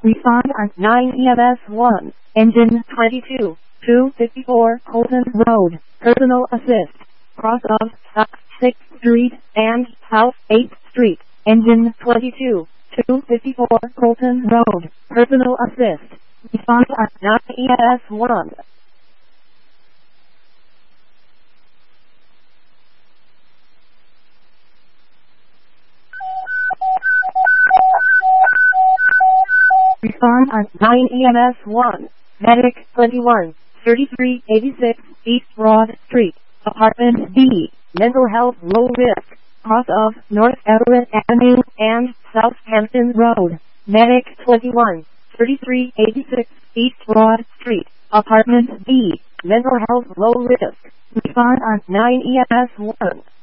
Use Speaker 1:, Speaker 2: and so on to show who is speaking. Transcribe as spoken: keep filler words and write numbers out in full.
Speaker 1: Respond on nine E M S one, engine twenty-two, two fifty-four Colton Road, personal assist, cross of South sixth Street and South eighth Street, engine twenty-two, two fifty-four Colton Road, personal assist. Respond on nine E M S one. Respond on nine E M S one. Medic twenty-one, thirty-three eighty-six East Broad Street, Apartment B, mental health low risk, cross of North Everett Avenue and Southampton Road. Medic twenty-one, thirty-three eighty-six East Broad Street, Apartment B, mental health low risk. Respond on nine E M S one.